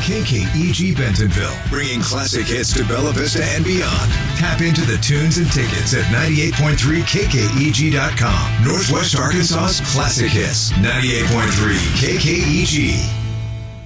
KKEG Bentonville, bringing classic hits to Bella Vista and beyond. Tap into the tunes and tickets at 98.3 KKEG.com. Northwest Arkansas's classic hits. 98.3 KKEG.